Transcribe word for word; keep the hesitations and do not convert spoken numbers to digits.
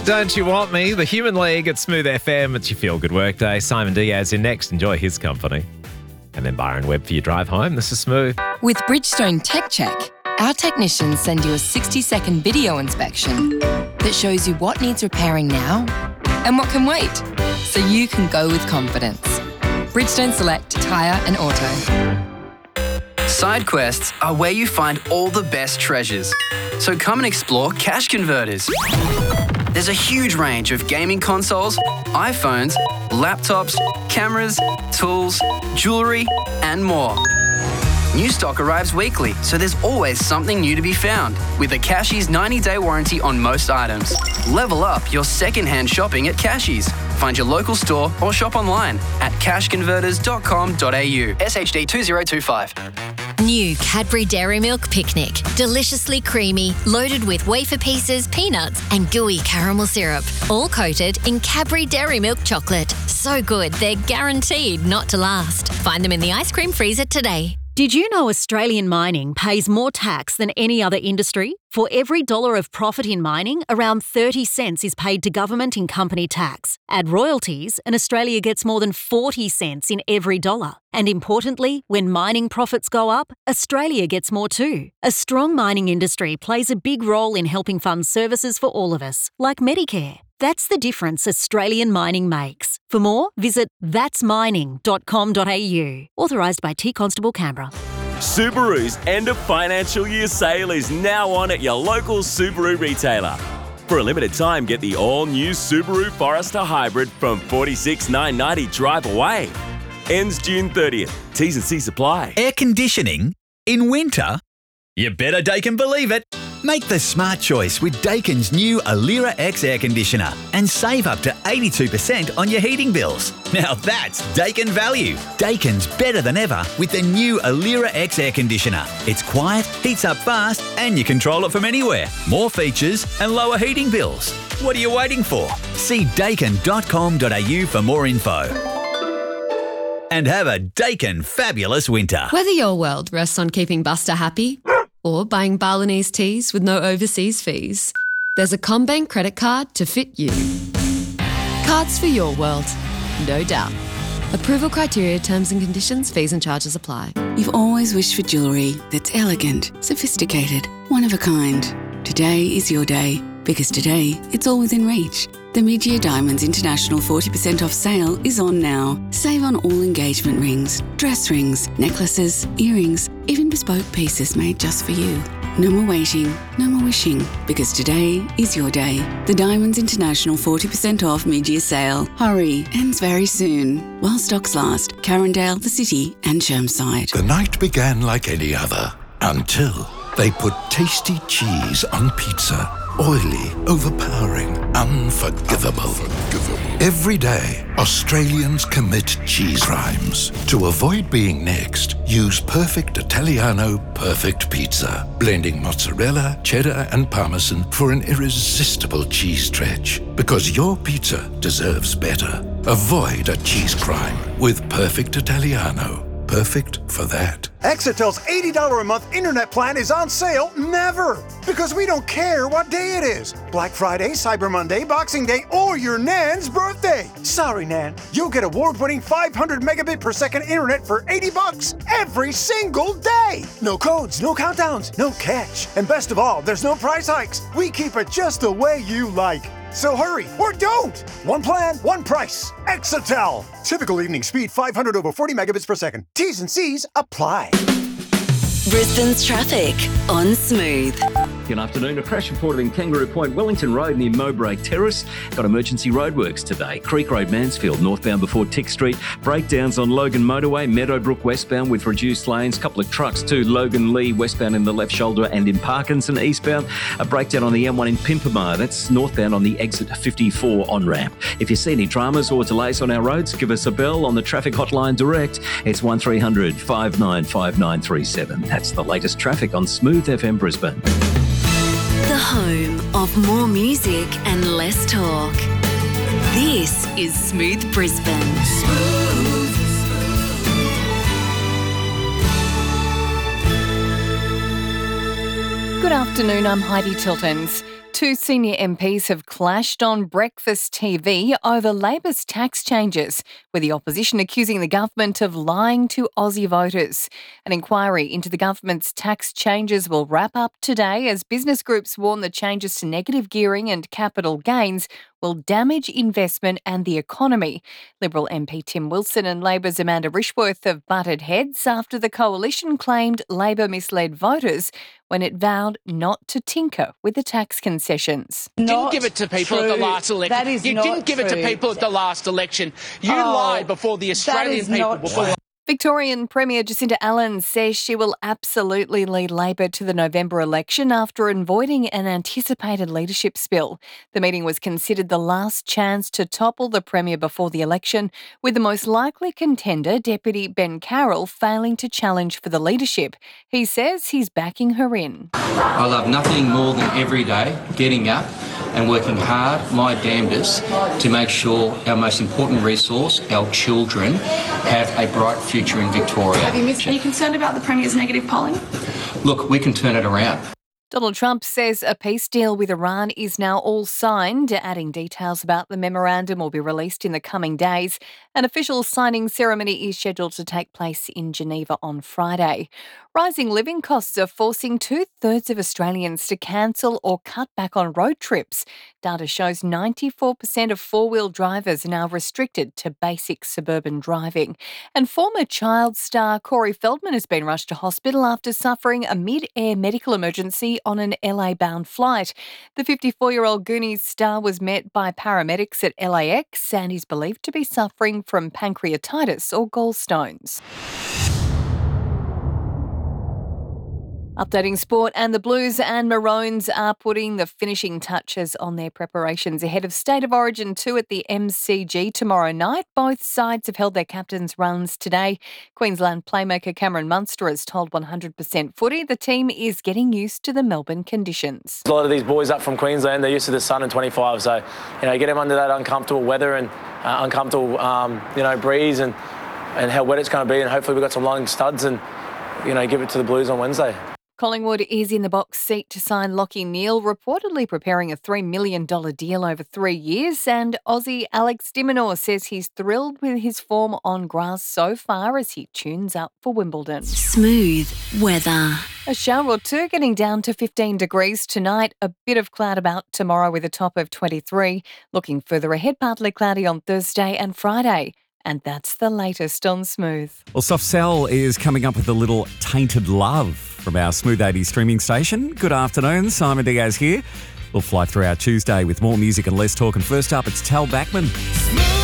Don't You Want Me? The Human League at Smooth F M. It's your feel-good workday. Simon Diaz in next. Enjoy his company. And then Byron Webb for your drive home. This is Smooth. With Bridgestone Tech Check, our technicians send you a sixty-second video inspection that shows you what needs repairing now and what can wait, so you can go with confidence. Bridgestone Select Tyre and Auto. Side quests are where you find all the best treasures. So come and explore Cash Converters. There's a huge range of gaming consoles, iPhones, laptops, cameras, tools, jewellery, and more. New stock arrives weekly, so there's always something new to be found. With a Cashies ninety-day warranty on most items. Level up your second-hand shopping at Cashies. Find your local store or shop online at cash converters dot com dot a u. S H D two zero two five. New Cadbury Dairy Milk Picnic. Deliciously creamy, loaded with wafer pieces, peanuts and gooey caramel syrup. All coated in Cadbury Dairy Milk chocolate. So good, they're guaranteed not to last. Find them in the ice cream freezer today. Did you know Australian mining pays more tax than any other industry? For every dollar of profit in mining, around thirty cents is paid to government in company tax. Add royalties, and Australia gets more than forty cents in every dollar. And importantly, when mining profits go up, Australia gets more too. A strong mining industry plays a big role in helping fund services for all of us, like Medicare. That's the difference Australian mining makes. For more, visit thats mining dot com dot a u. Authorised by T Constable Canberra. Subaru's end of financial year sale is now on at your local Subaru retailer. For a limited time, get the all-new Subaru Forester Hybrid from forty-six thousand nine hundred ninety dollars drive away. Ends June thirtieth. T's and C's apply. Air conditioning? In winter? You better Daikin believe it. Make the smart choice with Daikin's new Alira X air conditioner and save up to eighty-two percent on your heating bills. Now that's Daikin value. Daikin's better than ever with the new Alira X air conditioner. It's quiet, heats up fast, and you control it from anywhere. More features and lower heating bills. What are you waiting for? See daikin dot com dot a u for more info. And have a Daikin fabulous winter. Whether your world rests on keeping Buster happy or buying Balinese teas with no overseas fees, there's a CommBank credit card to fit you. Cards for your world, no doubt. Approval criteria, terms and conditions, fees and charges apply. You've always wished for jewellery that's elegant, sophisticated, one of a kind. Today is your day, because today it's all within reach. The Mid-Year Diamonds International forty percent off sale is on now. Save on all engagement rings, dress rings, necklaces, earrings, even bespoke pieces made just for you. No more waiting, no more wishing, because today is your day. The Diamonds International forty percent off mid-year sale. Hurry, ends very soon. While stocks last, Carindale, the City and Chermside. The night began like any other, until they put tasty cheese on pizza. Oily, overpowering, unforgivable. unforgivable. Every day, Australians commit cheese crimes. To avoid being next, use Perfect Italiano Perfect Pizza, blending mozzarella, cheddar and parmesan for an irresistible cheese stretch. Because your pizza deserves better. Avoid a cheese crime with Perfect Italiano. Perfect for that. Exitel's eighty dollars a month internet plan is on sale never, because we don't care what day it is. Black Friday, Cyber Monday, Boxing Day, or your Nan's birthday. Sorry, Nan. You'll get award-winning five hundred megabit per second internet for eighty bucks every single day. No codes, no countdowns, no catch. And best of all, there's no price hikes. We keep it just the way you like. So hurry, or don't! One plan, one price. Exitel. Typical evening speed five hundred over forty megabits per second. T's and C's apply. Brisbane's traffic on Smooth. Good afternoon. A crash reported in Kangaroo Point, Wellington Road near Mowbray Terrace. Got emergency roadworks today. Creek Road, Mansfield, northbound before Tick Street. Breakdowns on Logan Motorway, Meadowbrook westbound with reduced lanes. Couple of trucks too. Logan Lee westbound in the left shoulder and in Parkinson eastbound. A breakdown on the M one in Pimpama. That's northbound on the exit fifty-four on-ramp. If you see any dramas or delays on our roads, give us a bell on the traffic hotline direct. It's one three hundred five nine five nine three seven. That's the latest traffic on Smooth F M Brisbane. The home of more music and less talk. This is Smooth Brisbane. Smooth. Good afternoon, I'm Heidi Tiltons. Two senior M Ps have clashed on breakfast T V over Labor's tax changes, with the opposition accusing the government of lying to Aussie voters. An inquiry into the government's tax changes will wrap up today as business groups warn the changes to negative gearing and capital gains will damage investment and the economy. Liberal M P Tim Wilson and Labor's Amanda Rishworth have butted heads after the coalition claimed Labor misled voters when it vowed not to tinker with the tax concessions. You didn't give it to people true. at the last election. That is you not didn't give true. it to people at the last election. You Oh, lied before the Australian people. Before Victorian Premier Jacinta Allen says she will absolutely lead Labor to the November election after avoiding an anticipated leadership spill. The meeting was considered the last chance to topple the Premier before the election, with the most likely contender, Deputy Ben Carroll, failing to challenge for the leadership. He says he's backing her in. I love nothing more than every day getting up and working hard, my damnedest, to make sure our most important resource, our children, have a bright future in Victoria. Have you missed, are you concerned about the Premier's negative polling? Look, we can turn it around. Donald Trump says a peace deal with Iran is now all signed, adding details about the memorandum will be released in the coming days. An official signing ceremony is scheduled to take place in Geneva on Friday. Rising living costs are forcing two-thirds of Australians to cancel or cut back on road trips. Data shows ninety-four percent of four-wheel drivers are now restricted to basic suburban driving. And former child star Corey Feldman has been rushed to hospital after suffering a mid-air medical emergency on an L A-bound flight. The fifty-four-year-old Goonies star was met by paramedics at L A X and is believed to be suffering from pancreatitis or gallstones. Updating sport, and the Blues and Maroons are putting the finishing touches on their preparations ahead of State of Origin two at the M C G tomorrow night. Both sides have held their captains' runs today. Queensland playmaker Cameron Munster has told one hundred percent Footy the team is getting used to the Melbourne conditions. A lot of these boys up from Queensland, they're used to the sun and twenty-five, so, you know, get them under that uncomfortable weather and uh, uncomfortable, um, you know, breeze and, and how wet it's going to be, and hopefully we've got some long studs and, you know, give it to the Blues on Wednesday. Collingwood is in the box seat to sign Lachie Neale, reportedly preparing a three million dollars deal over three years. And Aussie Alex de Minaur says he's thrilled with his form on grass so far as he tunes up for Wimbledon. Smooth weather. A shower or two, getting down to fifteen degrees tonight. A bit of cloud about tomorrow with a top of twenty-three. Looking further ahead, partly cloudy on Thursday and Friday. And that's the latest on Smooth. Well, Soft Cell is coming up with a little Tainted Love from our Smooth eighties streaming station. Good afternoon, Simon Diaz here. We'll fly through our Tuesday with more music and less talk. And first up, it's Tal Bachman. Smooth.